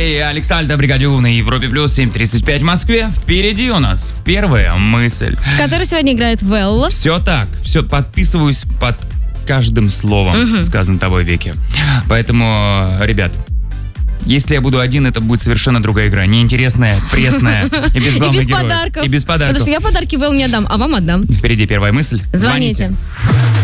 Андрей, Александр Бригадюк на Европе Плюс, 7:35 в Москве. Впереди у нас первая мысль. Который сегодня играет Велла. Все так, все, подписываюсь под каждым словом, сказанным тобой, Вики. Поэтому, ребят, если я буду один, это будет совершенно другая игра. Неинтересная, пресная и без главных героев. Подарков. И без подарков. Потому что я подарки Вэл не отдам, а вам отдам. Впереди первая мысль. Звоните.